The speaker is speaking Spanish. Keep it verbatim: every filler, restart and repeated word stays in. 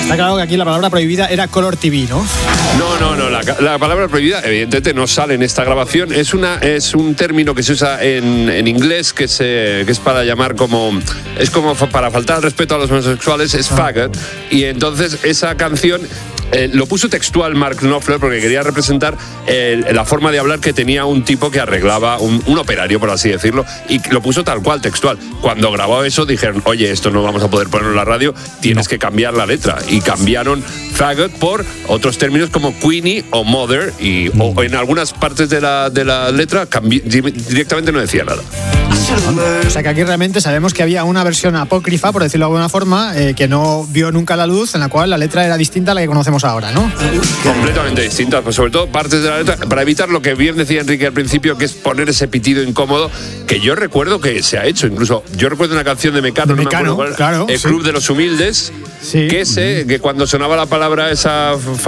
Está claro que aquí la palabra prohibida era Color T V, ¿no? No, no, no. La, la palabra prohibida, evidentemente, no sale en esta grabación. Es una es un término que se usa en, en inglés que, se, que es para llamar como. Es como para faltar al respeto a los homosexuales, es faggot. Y entonces esa canción. Eh, lo puso textual Mark Knopfler porque quería representar eh, la forma de hablar que tenía un tipo que arreglaba, un, un operario, por así decirlo, y lo puso tal cual, textual. Cuando grabó eso dijeron, oye, esto no vamos a poder ponerlo en la radio, tienes no. que cambiar la letra. Y cambiaron faggot por otros términos como queenie o mother, y mm. o en algunas partes de la, de la letra cambi- directamente no decía nada. O sea que aquí realmente sabemos que había una versión apócrifa, por decirlo de alguna forma, eh, que no vio nunca la luz, en la cual la letra era distinta a la que conocemos ahora, ¿no? Completamente distinta, pues sobre todo partes de la letra, para evitar lo que bien decía Enrique al principio, que es poner ese pitido incómodo, que yo recuerdo que se ha hecho, incluso yo recuerdo una canción de Mecano, de no Mecano, me acuerdo cuál, claro, el sí. Club de los Humildes, sí. que, ese, que cuando sonaba la palabra esa